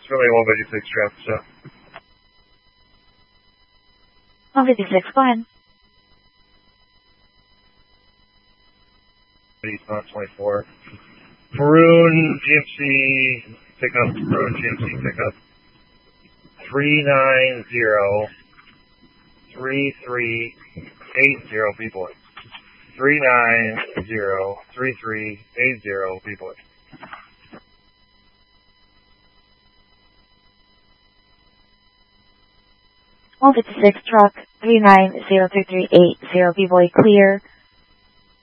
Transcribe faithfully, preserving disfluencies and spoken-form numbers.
It's really one fifty-six traffic stop. one fifty-six, go ahead. Eastbound twenty-four. Maroon G M C pickup. Maroon G M C pickup. three nine zero three three eight zero B-Boy. three nine zero three three eight zero B-Boy. one fifty-six truck, three nine zero three three eight zero B-Boy, clear.